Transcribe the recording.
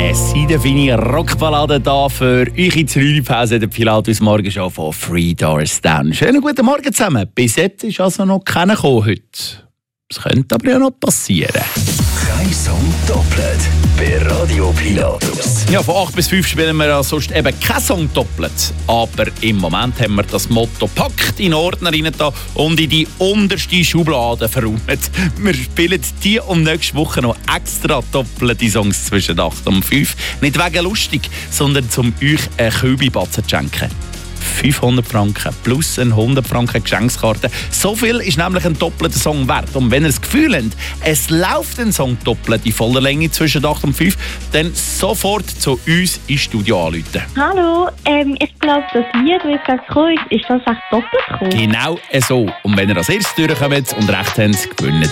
eine seidenfeine Rockballade da für euch in der Pause der Pilatus Morgenshow von Three Doors Down. Schönen guten Morgen zusammen. Bis jetzt ist also noch keiner gekommen heute. Es könnte aber ja noch passieren. Kein Song doppelt bei Radio Pilatus. Ja, von 8 bis 5 spielen wir ja sonst eben keinen Song doppelt. Aber im Moment haben wir das Motto «Packt in Ordner rein» da und in die unterste Schublade verräumt. Wir spielen die und nächste Woche noch extra doppelte Songs zwischen 8 und 5. Nicht wegen lustig, sondern um euch eine Kühlbatzen zu schenken. 500 Franken plus eine 100 Franken Geschenkskarte. So viel ist nämlich ein doppelter Song wert. Und wenn ihr das Gefühl habt, es läuft ein Song doppelt in voller Länge zwischen 8 und 5, dann sofort zu uns ins Studio anrufen. Hallo, ich glaube, das Lied, das jetzt gekommen ist das echt doppelt gekommen? Genau so. Und wenn ihr als erstes durchkommt und recht habt, gewinnt